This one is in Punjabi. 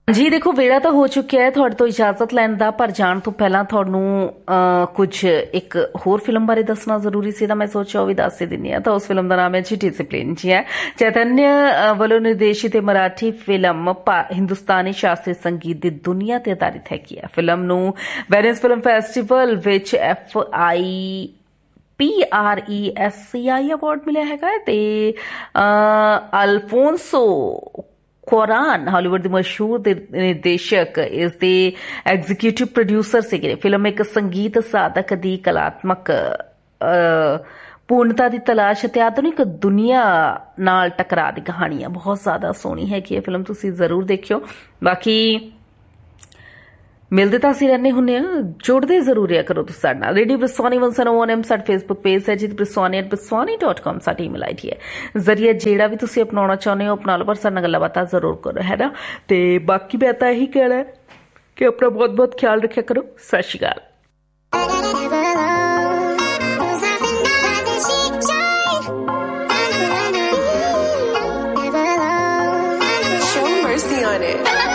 ਜੀ ਦੇਖੋ ਵੇਲਾ ਤਾਂ ਹੋ ਚੁੱਕਿਆ ਹੈ ਤੁਹਾਡੇ ਤੋਂ ਇਜਾਜ਼ਤ ਲੈਣ ਦਾ, ਪਰ ਜਾਣ ਤੋਂ ਪਹਿਲਾਂ ਤੁਹਾਨੂੰ ਕੁਝ ਇੱਕ ਹੋਰ ਫਿਲਮ ਬਾਰੇ ਦੱਸਣਾ ਜ਼ਰੂਰੀ ਸੀ ਤਾਂ ਮੈਂ ਸੋਚਿਆ ਉਹ ਵੀ ਦੱਸ ਹੀ ਦਿੰਦੀ ਹਾਂ। ਤਾਂ ਉਸ ਫਿਲਮ ਦਾ ਨਾਮ ਹੈ ਜੀ ਡਿਸਿਪਲਿਨ। ਜੀ ਹੈ ਚੈਤन्य ਵੱਲੋਂ ਨਿਰਦੇਸ਼ਿਤ ਮਰਾਠੀ ਫਿਲਮ ਹਿੰਦੁਸਤਾਨੀ ਸ਼ਾਸਤਰੀ ਸੰਗੀਤ ਦੀ ਦੁਨੀਆ ਤੇ ਆਧਾਰਿਤ ਹੈਗੀ ਹੈ। ਫਿਲਮ ਨੂੰ ਵੈਨਿਸ ਫਿਲਮ ਫੈਸਟੀਵਲ ਵਿੱਚ PRESCI ਅਵਾਰਡ ਮਿਲਿਆ ਹੈਗਾ ਤੇ ਅਲਫੋਂਸੋ ਕੁਆਰਾਨ ਹਾਲੀਵੁੱਡ ਦੇ ਮਸ਼ਹੂਰ ਨਿਰਦੇਸ਼ਕ ਇਸ ਦੇ ਐਗਜ਼ੀਕਿਊਟਿਵ ਪ੍ਰੋਡਿਊਸਰ ਸੀਗੇ। ਫਿਲਮ ਇੱਕ ਸੰਗੀਤ ਸਾਧਕ ਦੀ ਕਲਾਤਮਕ ਪੂਰਨਤਾ ਦੀ ਤਲਾਸ਼ ਅਤੇ ਆਧੁਨਿਕ ਦੁਨੀਆ ਨਾਲ ਟਕਰਾਅ ਦੀ ਕਹਾਣੀ ਹੈ। ਬਹੁਤ ਜ਼ਿਆਦਾ ਸੋਹਣੀ ਹੈ ਕਿ ਇਹ ਫਿਲਮ ਤੁਸੀਂ ਜ਼ਰੂਰ ਦੇਖਿਓ। ਬਾਕੀ ਮਿਲਦੇ ਤਾਂ ਅਸੀਂ ਰਹਿੰਦੇ ਹੁੰਦੇ ਹਾਂ, ਜੁੜਦੇ ਜ਼ਰੂਰ ਰਿਹਾ ਕਰੋ ਤੁਸੀਂ ਸਾਡੇ ਨਾਲ। ਰੇਡੀਓ ਬ੍ਰਿਸਵਾਨੀ 101 ਸਾਡਾ ਫੇਸਬੁੱਕ ਪੇਜ ਹੈ ਜੀ, briswani@briswani.com ਸਾਡੀ ਈਮੇਲ ਆਈਡੀ ਹੈ। ਜ਼ਰੀਆ ਜਿਹੜਾ ਵੀ ਤੁਸੀਂ ਅਪਣਾਉਣਾ ਚਾਹੁੰਦੇ ਹੋ ਅਪਣਾ ਲਓ, ਪਰ ਸਾਡੇ ਨਾਲ ਗੱਲਾਂ ਬਾਤਾਂ ਜ਼ਰੂਰ ਕਰੋ, ਹੈ ਨਾ। ਤੇ ਬਾਕੀ ਮੈਂ ਤਾਂ ਇਹੀ ਕਹਿਣਾ ਕਿ ਆਪਣਾ ਬਹੁਤ ਬਹੁਤ ਖਿਆਲ ਰੱਖਿਆ ਕਰੋ। ਸਤਿ ਸ਼੍ਰੀ ਅਕਾਲ। Show mercy on it.